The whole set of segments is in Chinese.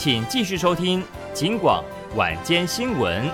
请继续收听警广晚间新闻。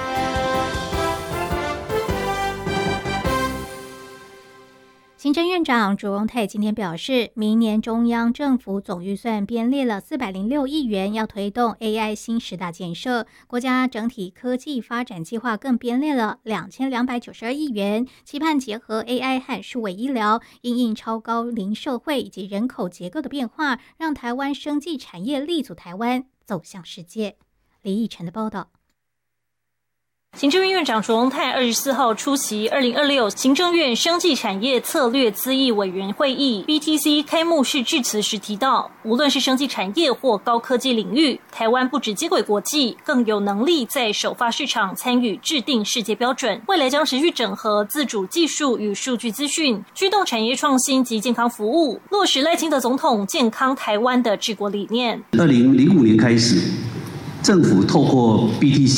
行政院长卓荣泰今天表示，明年中央政府总预算编列了406亿元，要推动 AI 新10大建设。国家整体科技发展计划更编列了2292亿元，期盼结合 AI 和数位医疗，因应超高龄社会以及人口结构的变化，让台湾生技产业立足台湾，走向世界。李义成的报道。 行政院院长卓荣泰24号出席2026行政院生技产业策略咨议委员会议 BTC 开幕式致辞时提到，无论是生技产业或高科技领域，台湾不只接轨国际，更有能力在首发市场参与制定世界标准。未来将持续整合自主技术与数据资讯，驱动产业创新及健康服务，落实赖清德总统健康台湾的治国理念。 2005年开始，政府透过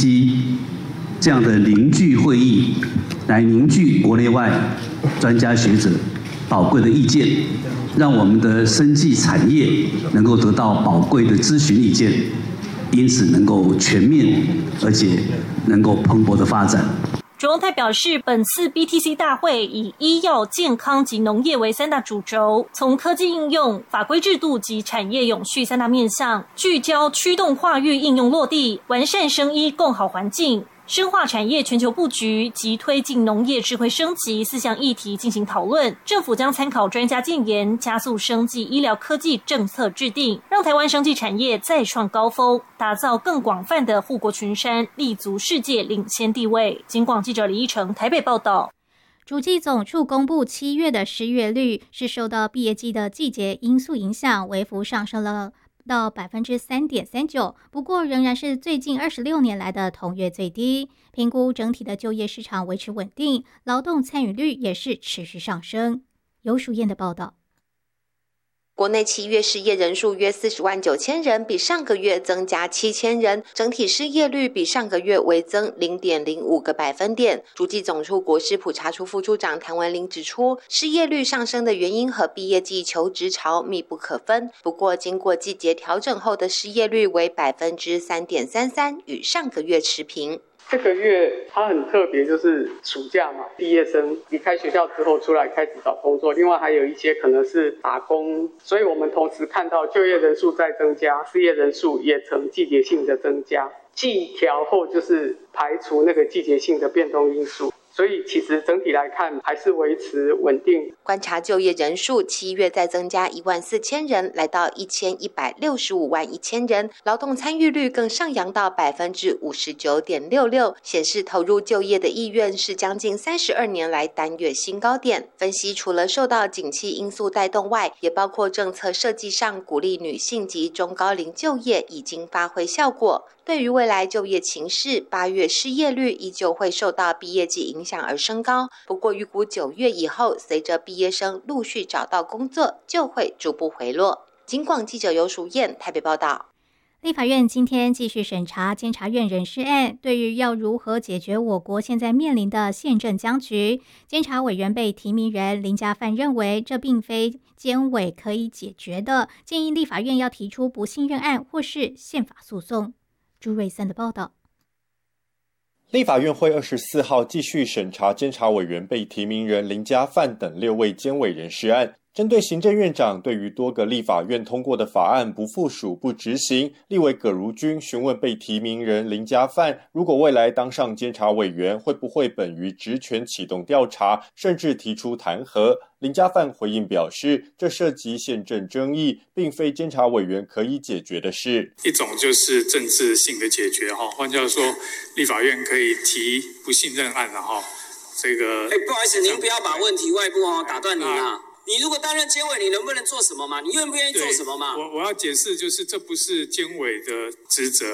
BTC这样的凝聚会议，来凝聚国内外专家学者宝贵的意见，让我们的生技产业能够得到宝贵的咨询意见，因此能够全面而且能够蓬勃的发展。 卓荣泰表示，本次 BTC 大会以医药、健康及农业为3大主轴，从科技应用、法规制度及产业永续3大面向，聚焦驱动跨域应用落地，完善生医共好环境，深化产业全球布局及推进农业智慧升级4项议题进行讨论。政府将参考专家建言，加速生技医疗科技政策制定，让台湾生技产业再创高峰，打造更广泛的护国群山，立足世界领先地位。警广记者李一成台北报道。 主计总处公布7月的失业率是受到毕业季的季节因素影响，微幅上升了到 3.39%， 不过仍然是最近26年来的同月最低。评估整体的就业市场维持稳定，劳动参与率也是持续上升。游淑燕的报道。 国内7月失业人数约40万9千人，比上个月增加7000人，整体失业率比上个月微增 0.05 个百分点。主计总处国师普查处副处长谭文玲指出，失业率上升的原因和毕业季求职潮密不可分。不过，经过季节调整后的失业率为 3.33%， 与上个月持平。 这个月它很特别，就是暑假嘛，毕业生离开学校之后出来开始找工作，另外还有一些可能是打工，所以我们同时看到就业人数在增加，失业人数也呈季节性的增加。季调后就是排除那个季节性的变动因素，所以其实整体来看还是维持稳定。 观察就业人数7月再增加14000人，来到1165万1000人，劳动参与率更上扬到 59.66%， 显示投入就业的意愿是将近32年来单月新高点。分析除了受到景气因素带动外，也包括政策设计上鼓励女性及中高龄就业已经发挥效果。对于未来就业情势，8月失业率依旧会受到毕业季影响而升高，不过预估9月以后，随着毕业生陆续找到工作，就会逐步回落。警广记者游淑燕台北报道。 立法院今天继续审查监察院人事案，对于要如何解决我国现在面临的宪政僵局，监察委员被提名人林佳范认为这并非监委可以解决的，建议立法院要提出不信任案或是宪法诉讼。朱瑞森的报道。 立法院会24号继续审查监察委员被提名人林佳范等6位监委人事案。针对行政院长对于多个立法院通过的法案不附属不执行，立委葛如君询问被提名人林佳范，如果未来当上监察委员，会不会本于职权启动调查，甚至提出弹劾？林佳范回应表示，这涉及宪政争议，并非监察委员可以解决的事。 一种就是政治性的解决，换句话说，立法院可以提不信任案了。这个不好意思，您不要把问题外部打断您啊。你如果担任监委，你能不能做什么嘛？你愿不愿意做什么嘛？ 我要解释，就是这不是监委的职责，